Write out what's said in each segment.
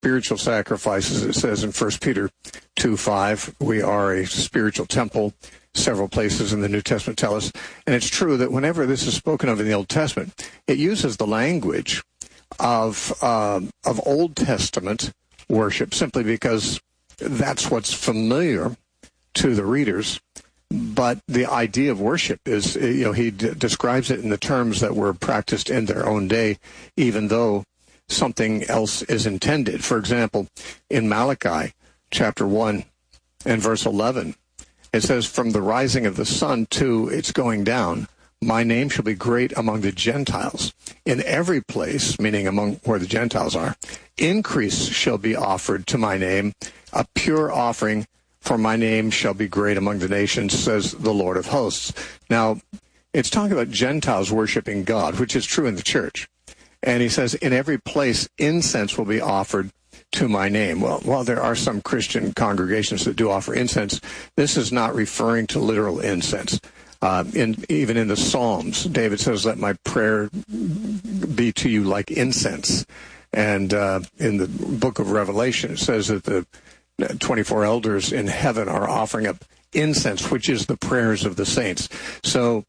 spiritual sacrifices. It says in 1 Peter 2:5, we are a spiritual temple. Several places in the New Testament tell us. And it's true that whenever this is spoken of in the Old Testament, it uses the language of Old Testament worship simply because that's what's familiar to the readers. But the idea of worship is, he describes it in the terms that were practiced in their own day, even though something else is intended. For example, in Malachi chapter 1 and verse 11, it says, from the rising of the sun to its going down, my name shall be great among the Gentiles. In every place, meaning among where the Gentiles are, increase shall be offered to my name, a pure offering, for my name shall be great among the nations, says the Lord of hosts. Now, it's talking about Gentiles worshiping God, which is true in the church. And he says, in every place, incense will be offered to my name. Well, while there are some Christian congregations that do offer incense, this is not referring to literal incense. Even in the Psalms, David says, let my prayer be to you like incense. And in the book of Revelation, it says that the 24 elders in heaven are offering up incense, which is the prayers of the saints. So,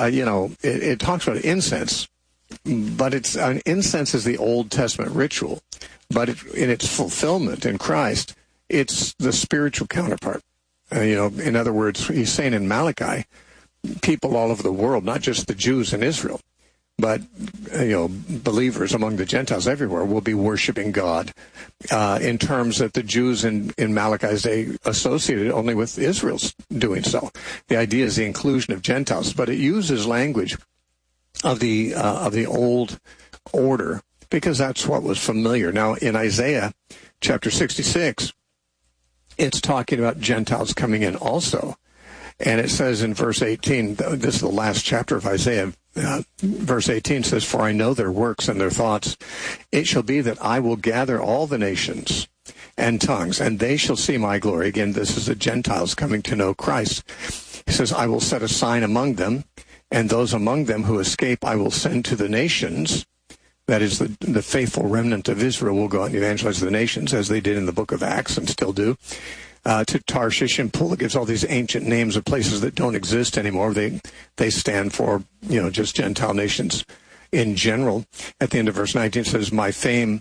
it talks about incense, but incense is the Old Testament ritual. But in its fulfillment in Christ, it's the spiritual counterpart. In other words, he's saying in Malachi, people all over the world, not just the Jews in Israel, but believers among the Gentiles everywhere will be worshiping God in terms that the Jews in Malachi's day associated only with Israel's doing so. The idea is the inclusion of Gentiles, but it uses language of the old order, because that's what was familiar. Now, in Isaiah chapter 66, it's talking about Gentiles coming in also. And it says in verse 18, this is the last chapter of Isaiah, verse 18 says, for I know their works and their thoughts. It shall be that I will gather all the nations and tongues, and they shall see my glory. Again, this is the Gentiles coming to know Christ. He says, I will set a sign among them, and those among them who escape I will send to the nations. That is, the faithful remnant of Israel will go out and evangelize the nations, as they did in the book of Acts and still do, to Tarshish and Pul. It gives all these ancient names of places that don't exist anymore. They stand for, just Gentile nations in general. At the end of verse 19, it says, my fame,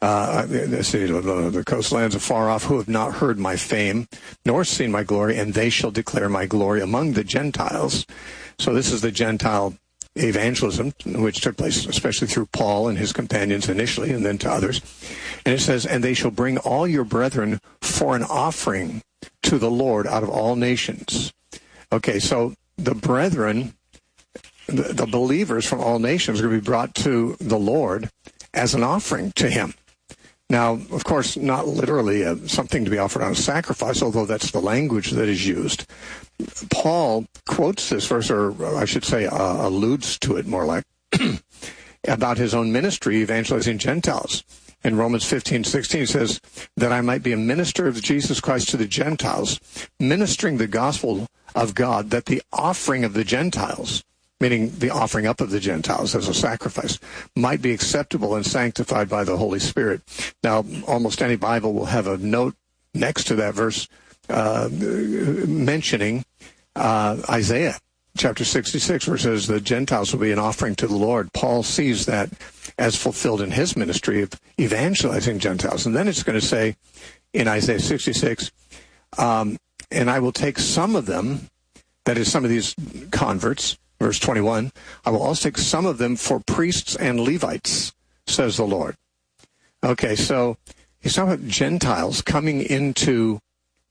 the coastlands afar off, who have not heard my fame, nor seen my glory, and they shall declare my glory among the Gentiles. So this is the Gentile evangelism, which took place especially through Paul and his companions initially, and then to others. And it says, and they shall bring all your brethren for an offering to the Lord out of all nations. Okay, so the brethren, the believers from all nations are going to be brought to the Lord as an offering to him. Now, of course, not literally something to be offered on a sacrifice, although that's the language that is used. Paul quotes this verse, or I should say alludes to it more like, about his own ministry evangelizing Gentiles. In Romans 15:16 says, that I might be a minister of Jesus Christ to the Gentiles, ministering the gospel of God, that the offering of the Gentiles, meaning the offering up of the Gentiles as a sacrifice, might be acceptable and sanctified by the Holy Spirit. Now, almost any Bible will have a note next to that verse mentioning Isaiah chapter 66, where it says the Gentiles will be an offering to the Lord. Paul sees that as fulfilled in his ministry of evangelizing Gentiles. And then it's going to say in Isaiah 66, and I will take some of them, that is some of these converts, verse 21, I will also take some of them for priests and Levites, says the Lord. Okay, so he's talking about Gentiles coming to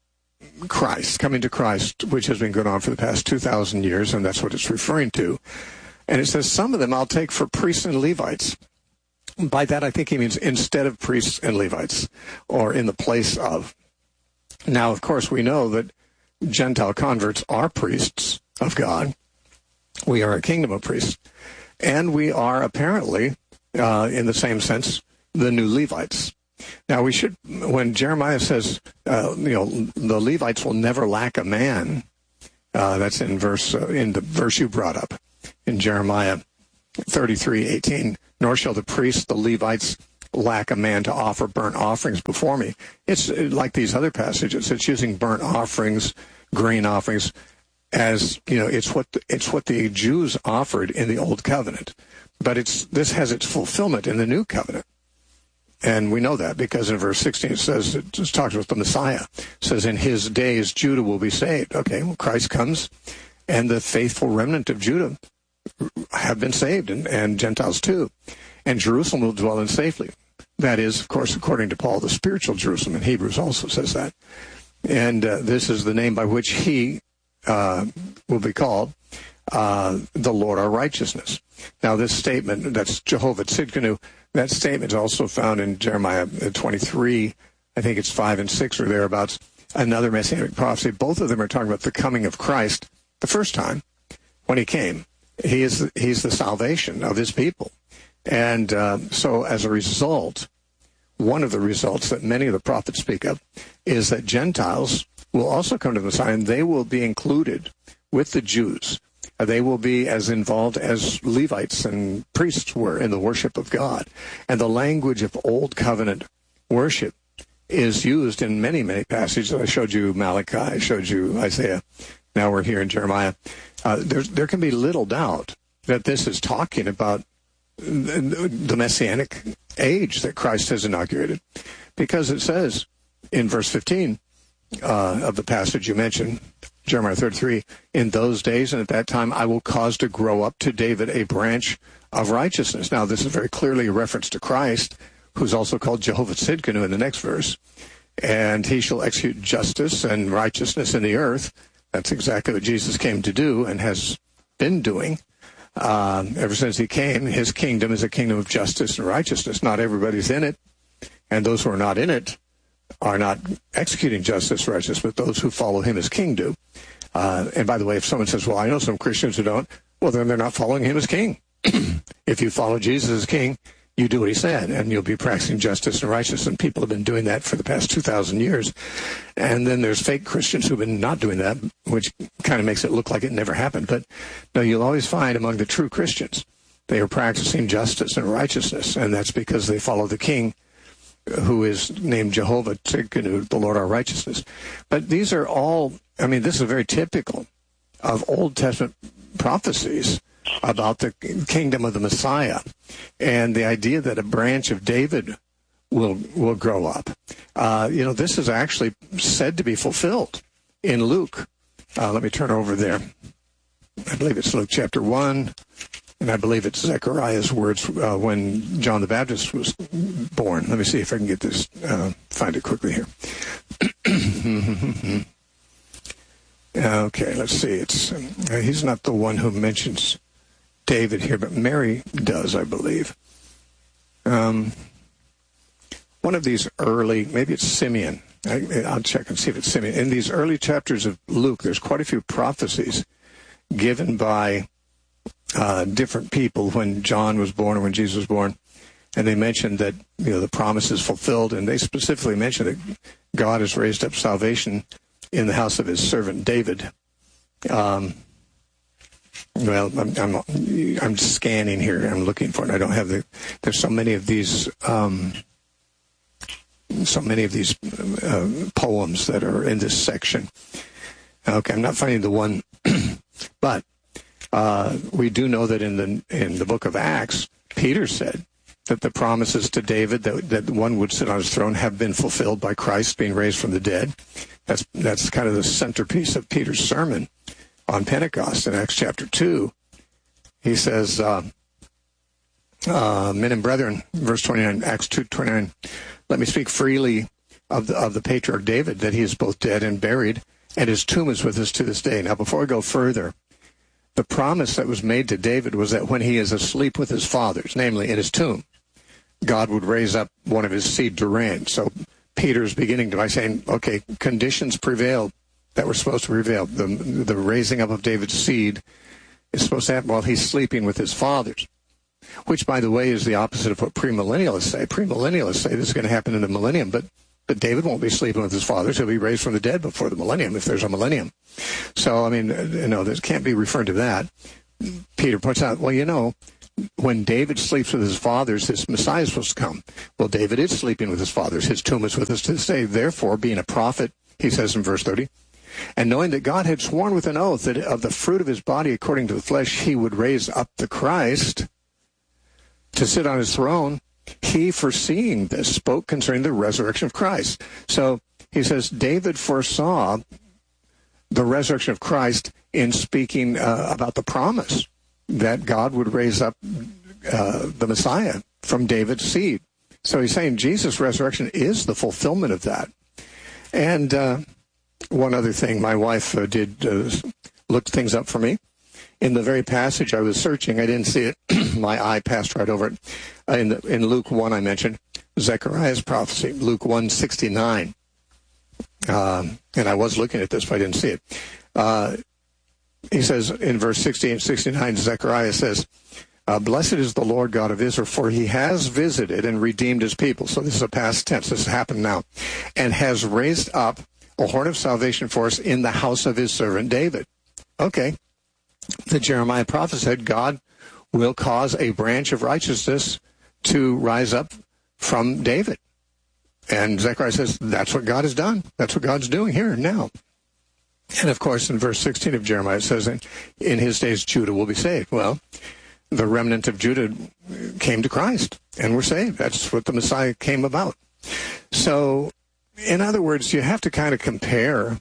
Christ, which has been going on for the past 2,000 years, and that's what it's referring to. And it says, some of them I'll take for priests and Levites. By that, I think he means instead of priests and Levites, or in the place of. Now, of course, we know that Gentile converts are priests of God. We are a kingdom of priests. And we are apparently, in the same sense, the new Levites. Now, we should, when Jeremiah says, the Levites will never lack a man, that's in the verse you brought up, in Jeremiah 33:18, nor shall the priests, the Levites, lack a man to offer burnt offerings before me. It's like these other passages. It's using burnt offerings, grain offerings, as, it's what the Jews offered in the Old Covenant. But this has its fulfillment in the New Covenant. And we know that because in verse 16 it says, it just talks about the Messiah. It says, in his days Judah will be saved. Okay, well, Christ comes, and the faithful remnant of Judah have been saved, and Gentiles too. And Jerusalem will dwell in safety. That is, of course, according to Paul, the spiritual Jerusalem. In Hebrews also says that. And this is the name by which he will be called, the Lord our righteousness. Now, this statement, that's Jehovah Tzidkenu, that statement is also found in Jeremiah 23, I think it's 5 and 6 or thereabouts, another messianic prophecy. Both of them are talking about the coming of Christ the first time when he came. He's the salvation of his people. And so as a result, one of the results that many of the prophets speak of is that Gentiles will also come to the Messiah, and they will be included with the Jews. They will be as involved as Levites and priests were in the worship of God. And the language of Old Covenant worship is used in many, many passages. I showed you Malachi, I showed you Isaiah. Now we're here in Jeremiah. There can be little doubt that this is talking about the Messianic age that Christ has inaugurated. Because it says in verse 15 of the passage you mentioned, Jeremiah 33, in those days and at that time I will cause to grow up to David a branch of righteousness. Now, this is very clearly a reference to Christ, who's also called Jehovah Tzidkenu in the next verse. And he shall execute justice and righteousness in the earth. That's exactly what Jesus came to do and has been doing. Ever since he came, his kingdom is a kingdom of justice and righteousness. Not everybody's in it, and those who are not in it are not executing justice, righteousness, but those who follow him as king do. And by the way, if someone says, well, I know some Christians who don't, well, then they're not following him as king. If you follow Jesus as king, you do what he said, and you'll be practicing justice and righteousness. And people have been doing that for the past 2,000 years. And then there's fake Christians who've been not doing that, which kind of makes it look like it never happened. But no, you'll always find among the true Christians, they are practicing justice and righteousness, and that's because they follow the king, who is named Jehovah Tzidkenu, the Lord our righteousness. But these are all, this is very typical of Old Testament prophecies about the kingdom of the Messiah and the idea that a branch of David will grow up. This is actually said to be fulfilled in Luke. Let me turn over there. I believe it's Luke chapter 1. And I believe it's Zechariah's words when John the Baptist was born. Let me see if I can get this, find it quickly here. Okay, let's see. It's he's not the one who mentions David here, but Mary does, I believe. One of these early, maybe it's Simeon. I'll check and see if it's Simeon. In these early chapters of Luke, there's quite a few prophecies given by different people when John was born or when Jesus was born, and they mentioned that the promise is fulfilled, and they specifically mentioned that God has raised up salvation in the house of his servant David. I'm scanning here. I'm looking for it. I don't have there's so many of these poems that are in this section. Okay, I'm not finding the one, but we do know that in the book of Acts, Peter said that the promises to David that one would sit on his throne have been fulfilled by Christ being raised from the dead. That's kind of the centerpiece of Peter's sermon on Pentecost in Acts chapter 2. He says, men and brethren, verse 29, Acts 2:29, let me speak freely of the patriarch David, that he is both dead and buried, and his tomb is with us to this day. Now, before I go further, the promise that was made to David was that when he is asleep with his fathers, namely in his tomb, God would raise up one of his seed to reign. So Peter's beginning by saying, okay, conditions prevailed that were supposed to prevail. The raising up of David's seed is supposed to happen while he's sleeping with his fathers, which, by the way, is the opposite of what premillennialists say. Premillennialists say this is going to happen in the millennium, but David won't be sleeping with his fathers. He'll be raised from the dead before the millennium, if there's a millennium. So, this can't be referring to that. Peter points out, when David sleeps with his fathers, his Messiah is supposed to come. Well, David is sleeping with his fathers. His tomb is with us to this day. Therefore, being a prophet, he says in verse 30, and knowing that God had sworn with an oath that of the fruit of his body according to the flesh he would raise up the Christ to sit on his throne, he, foreseeing this, spoke concerning the resurrection of Christ. So he says David foresaw the resurrection of Christ in speaking about the promise that God would raise up the Messiah from David's seed. So he's saying Jesus' resurrection is the fulfillment of that. And one other thing, my wife did look things up for me. In the very passage I was searching, I didn't see it. My eye passed right over it. In Luke 1, I mentioned Zechariah's prophecy, Luke 1:69. And I was looking at this, but I didn't see it. He says in verse 60 and 69, Zechariah says, blessed is the Lord God of Israel, for he has visited and redeemed his people. So this is a past tense. This has happened now. And has raised up a horn of salvation for us in the house of his servant David. Okay. The Jeremiah prophet said God will cause a branch of righteousness to rise up from David. And Zechariah says that's what God has done. That's what God's doing here and now. And, of course, in verse 16 of Jeremiah, it says, in his days Judah will be saved. Well, the remnant of Judah came to Christ and were saved. That's what the Messiah came about. So, in other words, you have to kind of compare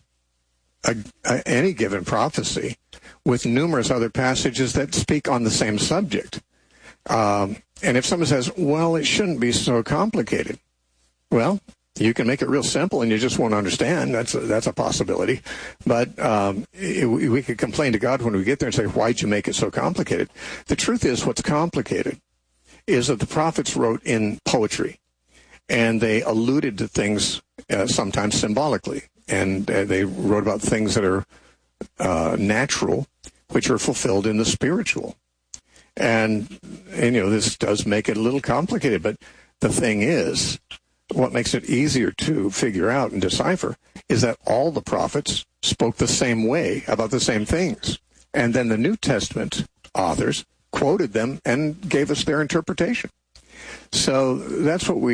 any given prophecy with numerous other passages that speak on the same subject. And if someone says, well, it shouldn't be so complicated, well, you can make it real simple and you just won't understand. That's a possibility. But we could complain to God when we get there and say, why'd you make it so complicated? The truth is, what's complicated is that the prophets wrote in poetry, and they alluded to things sometimes symbolically. And they wrote about things that are natural, which are fulfilled in the spiritual. And this does make it a little complicated. But the thing is, what makes it easier to figure out and decipher is that all the prophets spoke the same way about the same things. And then the New Testament authors quoted them and gave us their interpretation. So that's what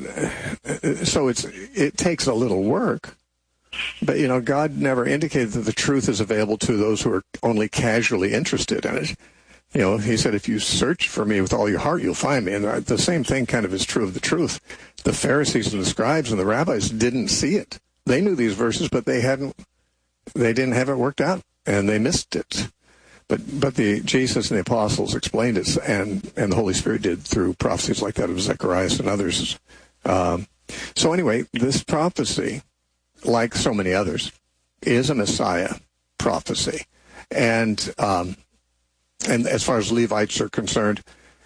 it takes a little work. But, God never indicated that the truth is available to those who are only casually interested in it. He said, if you search for me with all your heart, you'll find me. And the same thing kind of is true of the truth. The Pharisees and the scribes and the rabbis didn't see it. They knew these verses, but they didn't have it worked out, and they missed it. But Jesus and the apostles explained it, and the Holy Spirit did through prophecies like that of Zechariah and others. So anyway, this prophecy, like so many others, is a Messiah prophecy. And as far as Levites are concerned,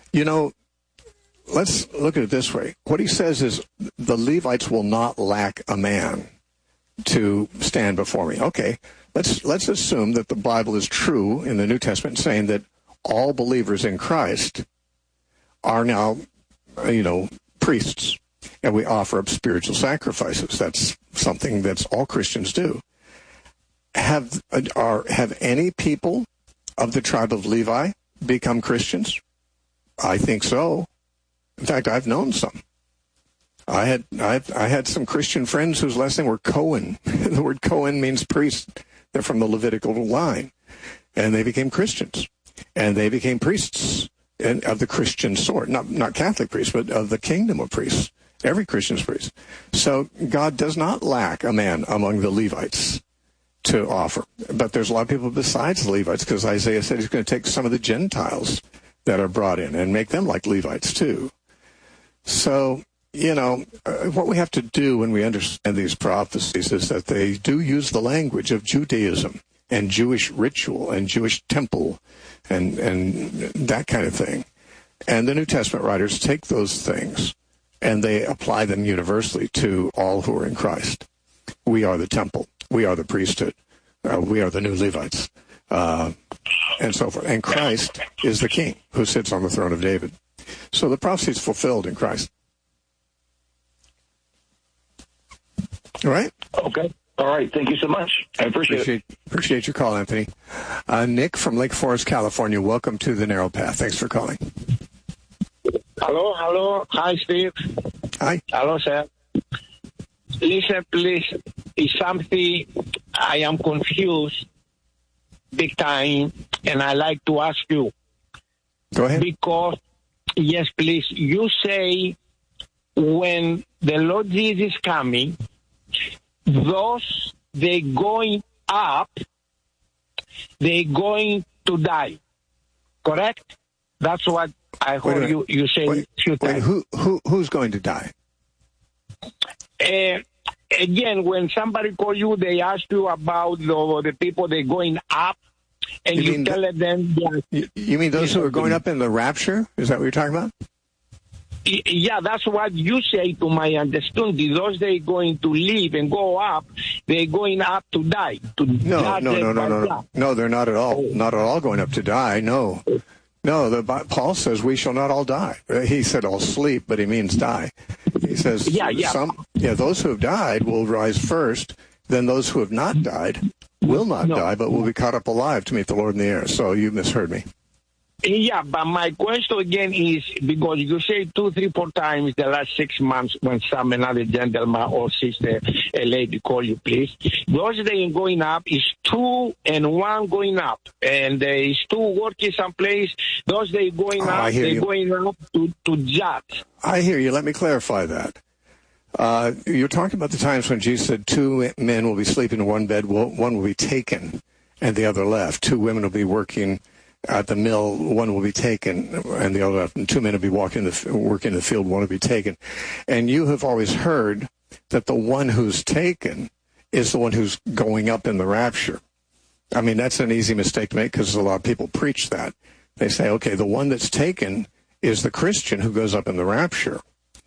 let's look at it this way. What he says is the Levites will not lack a man to stand before me. Okay, let's assume that the Bible is true in the New Testament, saying that all believers in Christ are now, priests, and we offer up spiritual sacrifices. That's something that's all Christians do. Have any people of the tribe of Levi become Christians? I think so. In fact, I've known some. I had some Christian friends whose last name were Cohen. The word Cohen means priest. They're from the Levitical line, and they became Christians, and they became priests of the Christian sort, not Catholic priests, but of the kingdom of priests. Every Christian's priest. So God does not lack a man among the Levites to offer. But there's a lot of people besides the Levites, because Isaiah said he's going to take some of the Gentiles that are brought in and make them like Levites too. So, what we have to do when we understand these prophecies is that they do use the language of Judaism and Jewish ritual and Jewish temple and that kind of thing. And the New Testament writers take those things and they apply them universally to all who are in Christ. We are the temple. We are the priesthood. We are the new Levites, and so forth. And Christ is the king who sits on the throne of David. So the prophecy is fulfilled in Christ. All right? Okay. All right. Thank you so much. I appreciate it. Appreciate your call, Anthony. Nick from Lake Forest, California. Welcome to the Narrow Path. Thanks for calling. Hello. Hi, Steve. Hi. Hello, sir. Listen, please. It's something I am confused big time, and I like to ask you. Go ahead. Because, yes, please, you say when the Lord Jesus is coming, those they going up, they going to die. Correct? That's what I heard you say. Who's going to die? Again, when somebody call you, they ask you about the people they going up, and you tell them. You mean those who are going up in the rapture? Is that what you're talking about? Yeah, that's what you say, to my understanding. Those they going to leave and go up, they're going up to die. No, they're not at all. Not at all going up to die. No, Paul says we shall not all die. He said all sleep, but he means die. He says those who have died will rise first. Then those who have not died will not die, but will be caught up alive to meet the Lord in the air. So you misheard me. Yeah, but my question again is, because you say 2, 3, 4 times the last 6 months when another gentleman or sister, a lady call you, please. Those they going up is 2 and 1 going up. And there is 2 working someplace. Those they going up, they're going up to judge. I hear you. Let me clarify that. You're talking about the times when Jesus said 2 men will be sleeping in one bed, one will be taken, and the other left. 2 women will be working at the mill, one will be taken, and the other, and 2 men will be working in the field, one will be taken. And you have always heard that the one who's taken is the one who's going up in the rapture. I mean, that's an easy mistake to make because a lot of people preach that. They say, okay, the one that's taken is the Christian who goes up in the rapture,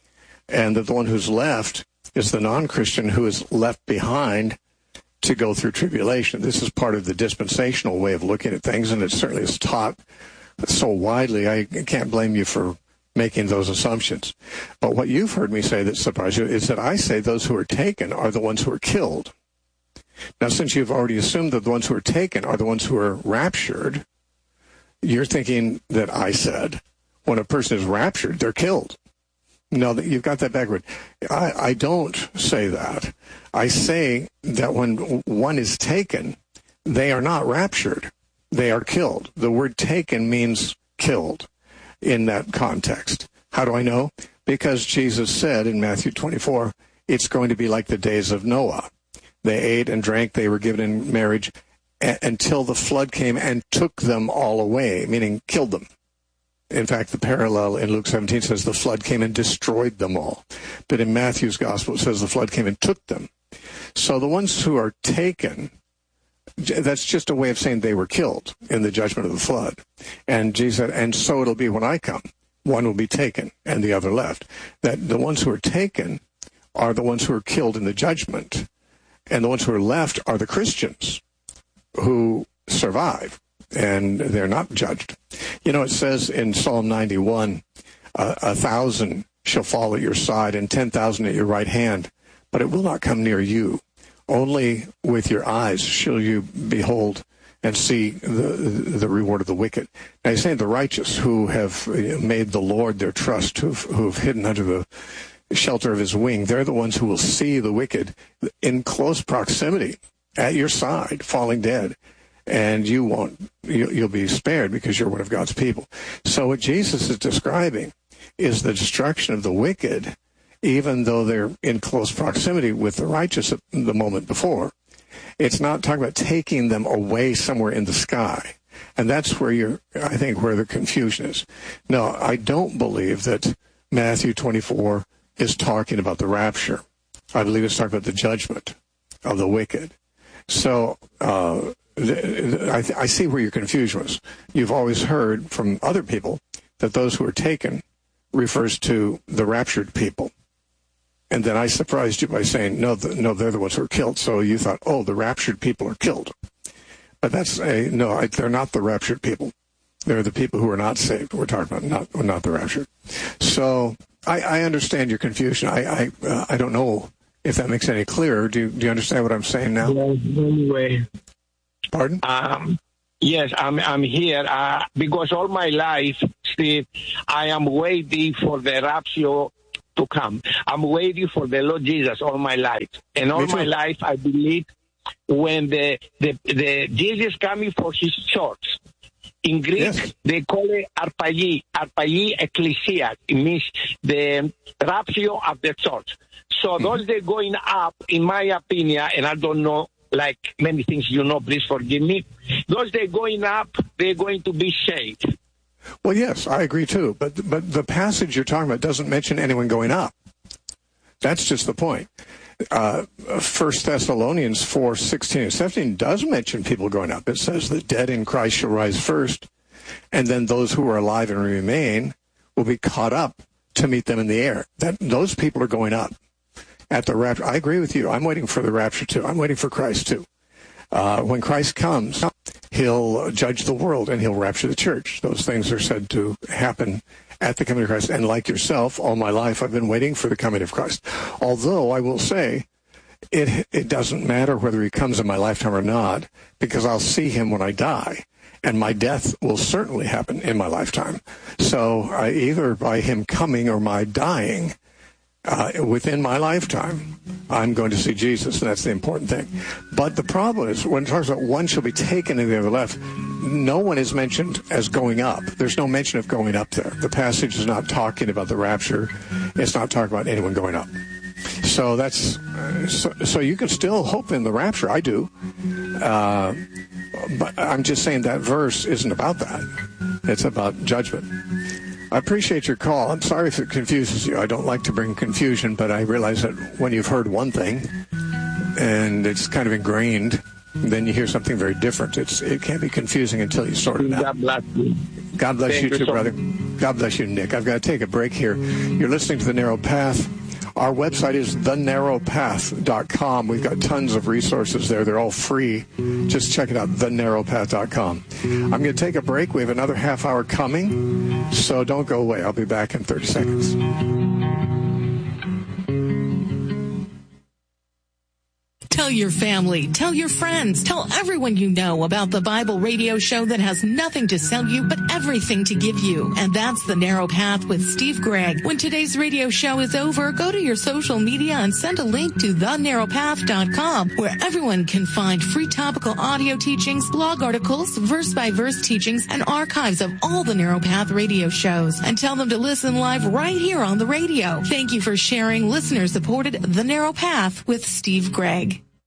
and that the one who's left is the non-Christian who is left behind to go through tribulation. This is part of the dispensational way of looking at things, and it certainly is taught so widely. I can't blame you for making those assumptions. But what you've heard me say that surprised you is that I say those who are taken are the ones who are killed. Now, since you've already assumed that the ones who are taken are the ones who are raptured, you're thinking that I said when a person is raptured, they're killed. No, you've got that backward. I don't say that. I say that when one is taken, they are not raptured. They are killed. The word taken means killed in that context. How do I know? Because Jesus said in Matthew 24, it's going to be like the days of Noah. They ate and drank, they were given in marriage until the flood came and took them all away, meaning killed them. In fact, the parallel in Luke 17 says the flood came and destroyed them all. But in Matthew's gospel, it says the flood came and took them. So the ones who are taken, that's just a way of saying they were killed in the judgment of the flood. And Jesus said, and so it'll be when I come. One will be taken and the other left. That the ones who are taken are the ones who are killed in the judgment. And the ones who are left are the Christians who survive. And they're not judged. You know, it says in Psalm 91, 1,000 shall fall at your side and 10,000 at your right hand, but it will not come near you. Only with your eyes shall you behold and see the reward of the wicked. Now he's saying the righteous who have made the Lord their trust, who've hidden under the shelter of his wing, they're the ones who will see the wicked in close proximity at your side, falling dead. And you'll be spared because you're one of God's people. So what Jesus is describing is the destruction of the wicked, even though they're in close proximity with the righteous at the moment before. It's not talking about taking them away somewhere in the sky. And that's where I think where the confusion is. No, I don't believe that Matthew 24 is talking about the rapture. I believe it's talking about the judgment of the wicked. So, I see where your confusion was. You've always heard from other people that those who are taken refers to the raptured people. And then I surprised you by saying, no, they're the ones who are killed. So you thought, oh, the raptured people are killed. But they're not the raptured people. They're the people who are not saved. We're talking about not the raptured. So I understand your confusion. I don't know if that makes any clearer. Do you understand what I'm saying now? Anyway. Pardon? Yes, I'm here because all my life, Steve, I am waiting for the rapture to come. I'm waiting for the Lord Jesus all my life. And all my life, I believe when the Jesus coming for his church. In Greek, they call it arpagi ecclesia. It means the rapture of the church. So those that are going up, in my opinion, and I don't know, like many things you know, please forgive me. Those that are going up, they're going to be saved. Well, yes, I agree too. But the passage you're talking about doesn't mention anyone going up. That's just the point. 1 Thessalonians 4:16 and 17 does mention people going up. It says the dead in Christ shall rise first, and then those who are alive and remain will be caught up to meet them in the air. Those people are going up at the rapture. I agree with you. I'm waiting for the rapture too. I'm waiting for Christ too. When Christ comes, he'll judge the world and he'll rapture the church. Those things are said to happen at the coming of Christ. And like yourself, all my life, I've been waiting for the coming of Christ. Although I will say, it doesn't matter whether he comes in my lifetime or not, because I'll see him when I die. And my death will certainly happen in my lifetime. So either by him coming or my dying, within my lifetime, I'm going to see Jesus, and that's the important thing. But the problem is, when it talks about one shall be taken and the other left, no one is mentioned as going up. There's no mention of going up there. The passage is not talking about the rapture. It's not talking about anyone going up. So that's so you can still hope in the rapture. I do. But I'm just saying that verse isn't about that. It's about judgment. I appreciate your call. I'm sorry if it confuses you. I don't like to bring confusion, but I realize that when you've heard one thing and it's kind of ingrained, then you hear something very different. It can be confusing until you sort it out. God bless you. God bless you too, brother. God bless you, Nick. I've got to take a break here. You're listening to The Narrow Path. Our website is thenarrowpath.com. We've got tons of resources there. They're all free. Just check it out, thenarrowpath.com. I'm going to take a break. We have another half hour coming, so don't go away. I'll be back in 30 seconds. Tell your family, tell your friends, tell everyone you know about the Bible radio show that has nothing to sell you but everything to give you. And that's The Narrow Path with Steve Gregg. When today's radio show is over, go to your social media and send a link to thenarrowpath.com, where everyone can find free topical audio teachings, blog articles, verse-by-verse teachings, and archives of all the Narrow Path radio shows. And tell them to listen live right here on the radio. Thank you for sharing listener-supported The Narrow Path with Steve Gregg.